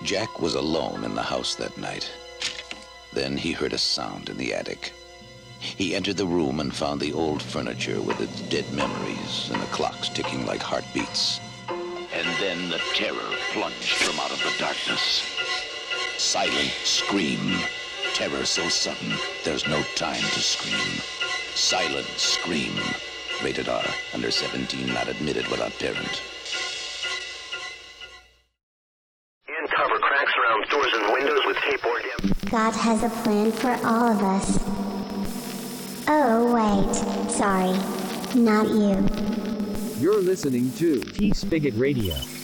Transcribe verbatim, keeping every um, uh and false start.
Jack was alone in the house that night. Then he heard a sound in the attic. He entered the room and found the old furniture with its dead memories and the clocks ticking like heartbeats. And then the terror plunged from out of the darkness. Silent scream. Terror so sudden, there's no time to scream. Silent scream. Rated R. Under seventeen, not admitted without parent. And cover cracks around doors and windows with tape or dim. God has a plan for all of us. Oh, wait. Sorry. Not you. You're listening to T-Spigot Radio.